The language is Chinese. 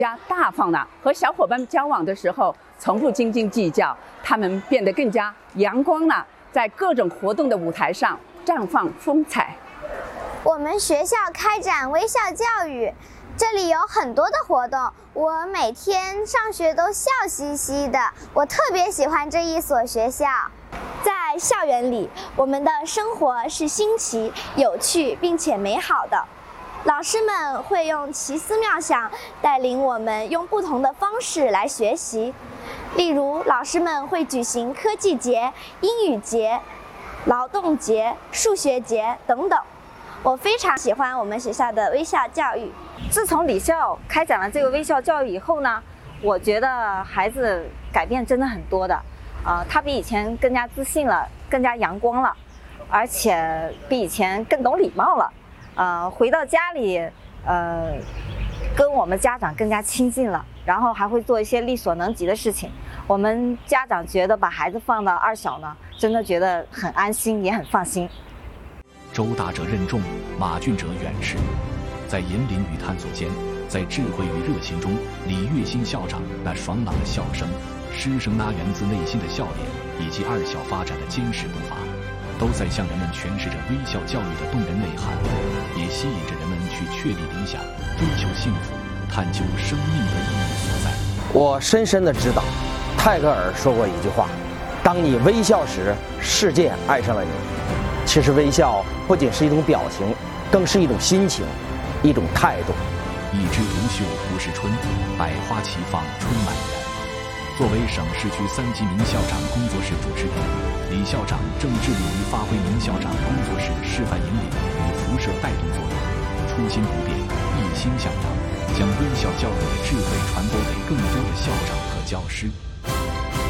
加大方了，和小伙伴交往的时候从不斤斤计较，他们变得更加阳光了，在各种活动的舞台上绽放风采。 我们学校开展微笑教育，这里有很多的活动，我每天上学都笑嘻嘻的，我特别喜欢这一所学校。 在校园里，我们的生活是新奇、有趣并且美好的。老师们会用奇思妙想带领我们用不同的方式来学习，例如老师们会举行科技节、英语节、劳动节、数学节等等。我非常喜欢我们学校的微笑教育。 自从李校开展了这个微笑教育以后呢，我觉得孩子改变真的很多的，他比以前更加自信了，更加阳光了，而且比以前更懂礼貌了。回到家里，跟我们家长更加亲近了，然后还会做一些力所能及的事情。我们家长觉得把孩子放到二小呢，真的觉得很安心，也很放心。 周大者任重，马俊者远视。在引领与探索间，在智慧与热情中，李月新校长那爽朗的笑声，师生那源自内心的笑脸，以及二小发展的坚实步伐，都在向人们诠释着微笑教育的动人内涵，也吸引着人们去确立理想，追求幸福，探究生命的意义所在。 我深深地知道，泰戈尔说过一句话：当你微笑时，世界爱上了你。其实微笑不仅是一种表情，更是一种心情，一种态度。 一枝独秀不是春，百花齐放春满园。作为省市区3级名校长工作室主持人，李校长正致力于发挥名校长工作室示范引领与辐射带动作用，初心不变，一心向阳，将微笑教育的智慧传播给更多的校长和教师。